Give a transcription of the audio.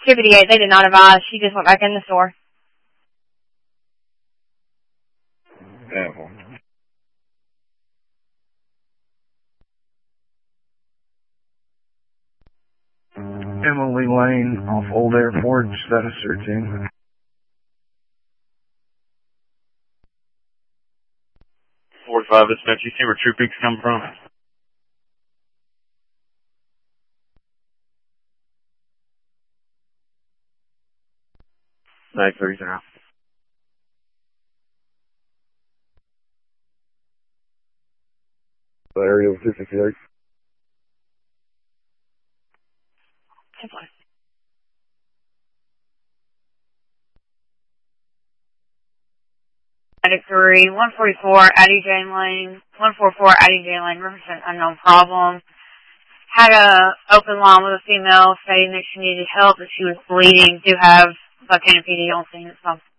258, they did not advise. She just went back in the store. Apple. Emily Lane off Old Airport, status 13. 45 dispatch, you see where True Peaks come from? Nice, 30. Area 258. Attic 3, 144, Addie Jane Lane, 144, Addie Jane Lane, represent unknown problem. Had a open line with a female stating that she needed help, that she was bleeding. Do have Buchanan PD on scene itself.